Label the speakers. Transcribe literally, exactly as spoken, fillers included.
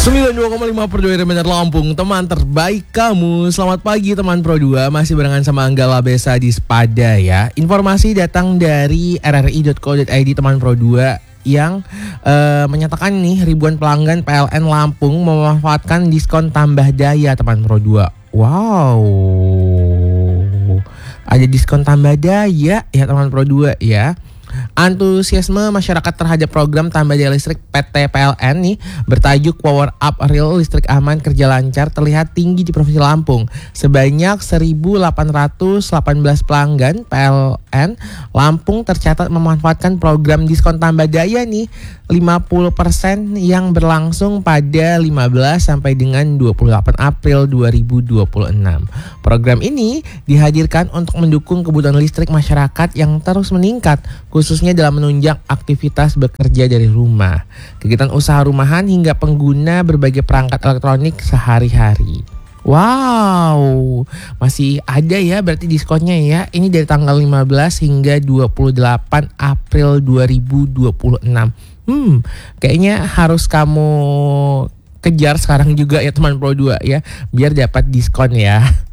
Speaker 1: sembilan puluh dua koma lima Pro dua Bandar Lampung, teman terbaik kamu. Selamat pagi teman Pro dua, masih barengan sama Anggala Besa di Sepada ya. Informasi datang dari r r i dot co dot i d teman Pro dua yang uh, menyatakan nih ribuan pelanggan P L N Lampung memanfaatkan diskon tambah daya teman Pro dua. Wow, ada diskon tambah daya ya teman Pro dua ya. Antusiasme masyarakat terhadap program tambah daya listrik P T P L N nih bertajuk Power Up Real Listrik Aman Kerja Lancar terlihat tinggi di Provinsi Lampung. Sebanyak seribu delapan ratus delapan belas pelanggan P L N Lampung tercatat memanfaatkan program diskon tambah daya nih lima puluh persen yang berlangsung pada lima belas sampai dengan dua puluh delapan April dua ribu dua puluh enam. Program ini dihadirkan untuk mendukung kebutuhan listrik masyarakat yang terus meningkat, khususnya dalam menunjang aktivitas bekerja dari rumah, kegiatan usaha rumahan hingga pengguna berbagai perangkat elektronik sehari-hari. Wow, masih ada ya berarti diskonnya ya. Ini dari tanggal lima belas hingga dua puluh delapan April dua ribu dua puluh enam. Hmm, kayaknya harus kamu kejar sekarang juga ya teman Pro dua ya, biar dapat diskon ya.